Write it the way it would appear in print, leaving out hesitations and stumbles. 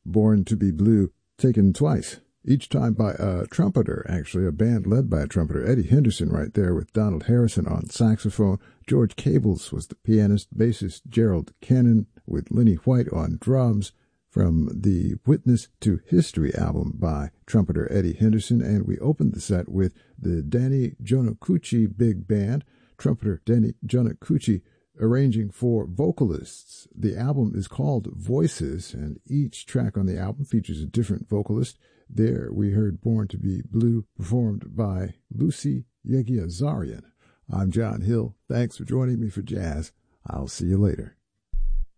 Born to be Blue, taken twice, each time by a trumpeter, actually, a band led by a trumpeter. Eddie Henderson right there with Donald Harrison on saxophone. George Cables was the pianist, bassist Gerald Kennan with Lenny White on drums, from the Witness to History album by trumpeter Eddie Henderson. And we opened the set with the Danny Jonacucci Big Band, trumpeter Danny Jonacucci arranging for vocalists. The album is called Voices, and each track on the album features a different vocalist. There we heard Born to be Blue, performed by Lucy Yegiazarian. I'm John Hill. Thanks for joining me for jazz. I'll see you later.